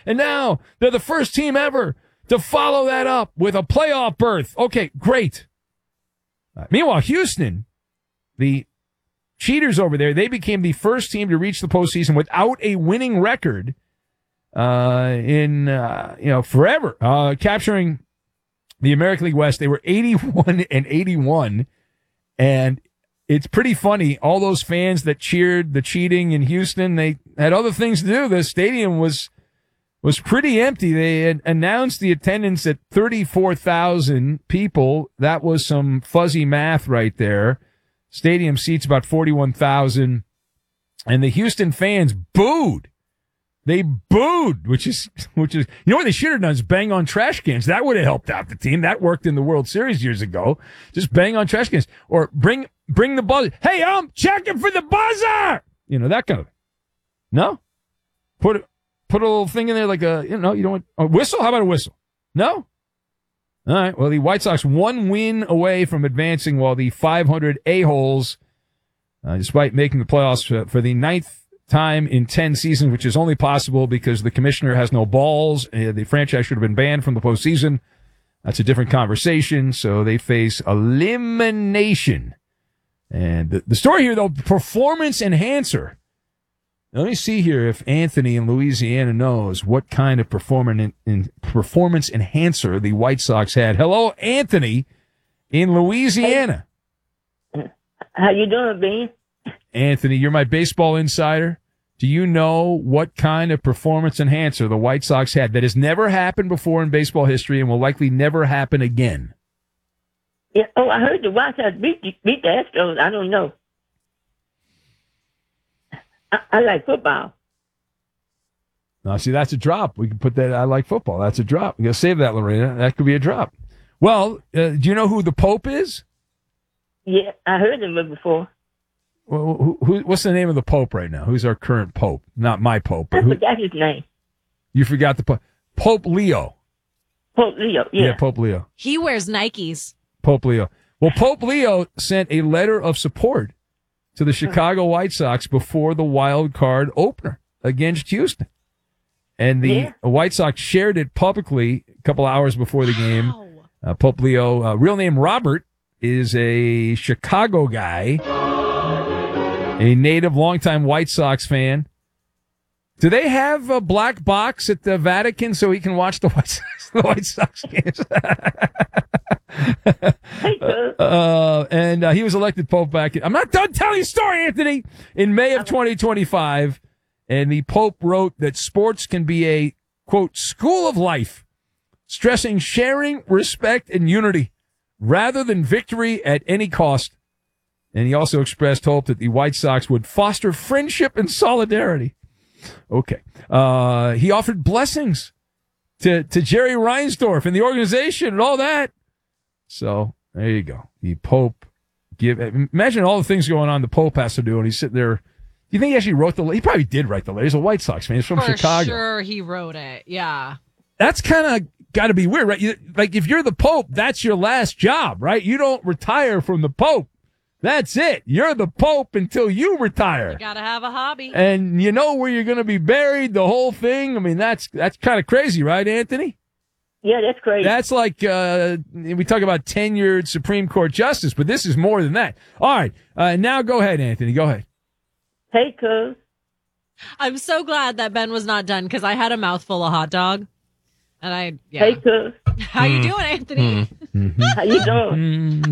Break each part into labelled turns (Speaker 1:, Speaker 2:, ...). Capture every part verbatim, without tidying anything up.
Speaker 1: And now they're the first team ever to follow that up with a playoff berth. Okay, great. Uh, meanwhile, Houston, the cheaters over there, they became the first team to reach the postseason without a winning record uh, in, uh, you know, forever. Uh, capturing the American League West, they were eighty-one and eighty-one. And it's pretty funny. All those fans that cheered the cheating in Houston, they had other things to do. The stadium was was pretty empty. They had announced the attendance at thirty-four thousand people. That was some fuzzy math right there. Stadium seats about forty-one thousand. And the Houston fans booed. They booed, which is, which is, you know what they should have done is bang on trash cans. That would have helped out the team. That worked in the World Series years ago. Just bang on trash cans or bring, bring the buzzer. Hey, I'm checking for the buzzer. You know, that kind of thing. No? Put, put a little thing in there like a, you know, you don't want a whistle. How about a whistle? No? All right. Well, the White Sox one win away from advancing while the five hundred A-holes, uh, despite making the playoffs for, for the ninth time in ten seasons, which is only possible because the commissioner has no balls. Uh, the franchise should have been banned from the postseason. That's a different conversation. So they face elimination. And the, the story here, though, performance enhancer. Let me see here if Anthony in Louisiana knows what kind of performance in, in performance enhancer the White Sox had. Hello, Anthony in Louisiana.
Speaker 2: Hey. How you doing, Bean?
Speaker 1: Anthony, you're my baseball insider. Do you know what kind of performance enhancer the White Sox had that has never happened before in baseball history and will likely never happen again?
Speaker 2: Yeah. Oh, I heard the White Sox beat, beat the Astros. I don't know. I, I like football.
Speaker 1: Now, see, that's a drop. We can put that, I like football. That's a drop. We got to save that, Lorena. That could be a drop. Well, uh, do you know who the Pope is?
Speaker 2: Yeah, I heard him before.
Speaker 1: Well, who, who, what's the name of the Pope right now? Who's our current Pope? Not my Pope. But
Speaker 2: I
Speaker 1: who,
Speaker 2: forgot his name.
Speaker 1: You forgot the Pope. Pope Leo.
Speaker 2: Pope Leo, yeah.
Speaker 1: Yeah, Pope Leo.
Speaker 3: He wears Nikes.
Speaker 1: Pope Leo. Well, Pope Leo sent a letter of support to the Chicago White Sox before the wild card opener against Houston. And the
Speaker 2: yeah.
Speaker 1: White Sox shared it publicly a couple hours before the game.
Speaker 3: Wow.
Speaker 1: Uh, Pope Leo, uh, real name Robert, is a Chicago guy. A native, longtime White Sox fan. Do they have a black box at the Vatican so he can watch the White Sox, the White Sox games? uh, and uh, he was elected Pope back. In, I'm not done telling the story, Anthony. In May of twenty twenty-five, and the Pope wrote that sports can be a, quote, school of life, stressing sharing, respect, and unity rather than victory at any cost. And he also expressed hope that the White Sox would foster friendship and solidarity. Okay. Uh, he offered blessings to, to Jerry Reinsdorf and the organization and all that. So there you go. The Pope give, imagine all the things going on the Pope has to do. And he's sitting there. Do you think he actually wrote the letter? He probably did write the letter. He's a White Sox fan. He's from
Speaker 3: For
Speaker 1: Chicago.
Speaker 3: sure he wrote it. Yeah.
Speaker 1: That's kind of got to be weird, right? You, like if you're the Pope, that's your last job, right? You don't retire from the Pope. That's it. You're the Pope until you retire.
Speaker 3: You gotta have a hobby.
Speaker 1: And you know where you're going to be buried, the whole thing. I mean, that's that's kind of crazy, right, Anthony?
Speaker 2: Yeah, that's crazy.
Speaker 1: That's like, uh, we talk about tenured Supreme Court justice, but this is more than that. All right. Uh, now go ahead, Anthony. Go ahead.
Speaker 2: Hey, cuz.
Speaker 3: I'm so glad that Ben was not done because I had a mouthful of hot dog. And I, yeah.
Speaker 2: Hey, cuz.
Speaker 3: How you doing, Anthony?
Speaker 2: Mm-hmm. How you doing?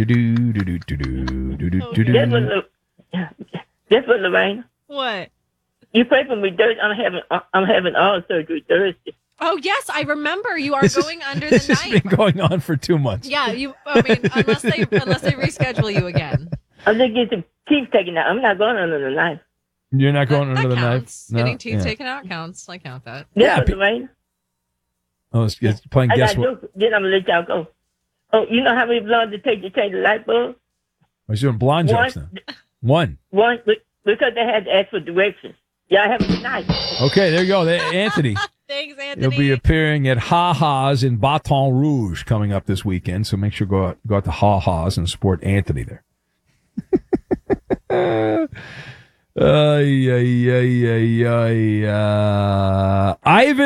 Speaker 2: That's what, that's what, Lorraine.
Speaker 3: What?
Speaker 2: You pray for me Thursday. I'm having, I'm having all surgery Thursday.
Speaker 3: Oh, yes, I remember. You are
Speaker 1: this
Speaker 3: going
Speaker 1: is,
Speaker 3: under
Speaker 1: this
Speaker 3: the
Speaker 1: has
Speaker 3: knife.
Speaker 1: been going on for two months.
Speaker 3: Yeah, you. I mean, unless they unless they reschedule you again.
Speaker 2: I'm just getting some teeth taken out. I'm not going under the knife.
Speaker 1: You're not going
Speaker 3: that,
Speaker 1: under
Speaker 3: that
Speaker 1: the
Speaker 3: counts.
Speaker 1: knife? No?
Speaker 3: Getting teeth
Speaker 1: Yeah.
Speaker 3: taken out counts. I count that.
Speaker 2: Yeah,
Speaker 1: Yeah,
Speaker 2: Lorraine.
Speaker 1: Oh, it's, it's playing
Speaker 2: I
Speaker 1: guess
Speaker 2: got
Speaker 1: what?
Speaker 2: jokes. Then I'm going to let y'all go. Oh, you know how many blondes it takes to change the light bulb?
Speaker 1: Oh, he's doing blonde
Speaker 2: One.
Speaker 1: jokes now. One.
Speaker 2: One, because they had to ask for directions. Y'all have a good night.
Speaker 1: Okay, there you go. There, Anthony.
Speaker 3: Thanks, Anthony.
Speaker 1: He'll be appearing at Ha Ha's in Baton Rouge coming up this weekend. So make sure to go out, go out to Ha Ha's and support Anthony there. Ay, ay, ay, ay, ay, uh, Ivan.